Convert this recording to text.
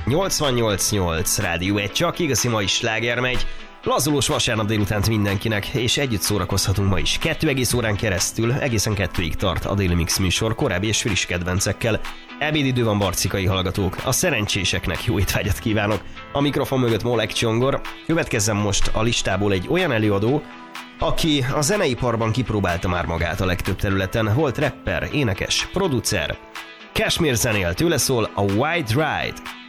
88.8 Rádió 1, csak igazi mai sláger megy. Lazulós vasárnap délutánt mindenkinek, és együtt szórakozhatunk ma is. 2 órán keresztül, egészen 2-ig tart a Daily Mix műsor korábbi és friss kedvencekkel. Ebédidő van, barcikai hallgatók, a szerencséseknek jó étvágyat kívánok. A mikrofon mögött Molek Csongor. Következzen most a listából egy olyan előadó, aki a zeneiparban kipróbálta már magát a legtöbb területen, volt rapper, énekes, producer. Kashmir zenél, tőle szól a White Ride.